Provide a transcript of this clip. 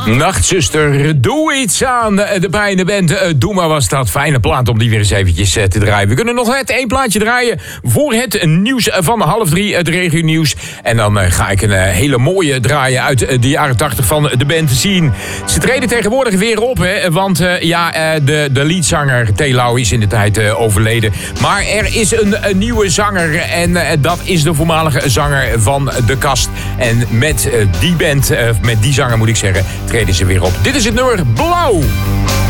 Nachtzuster, doe iets aan de pijn. De band Doe maar was dat. Fijne plaat om die weer eens eventjes te draaien. We kunnen nog net 1 plaatje draaien voor het nieuws van 2:30, het regionieuws. En dan ga ik een hele mooie draaien uit de jaren 80 van de band zien. Ze treden tegenwoordig weer op, hè, want de leadzanger Telau is in de tijd overleden. Maar er is een nieuwe zanger en dat is de voormalige zanger van De Kast. En met die band, met die zanger moet ik zeggen, treden ze weer op. Dit is het nummer Blauw.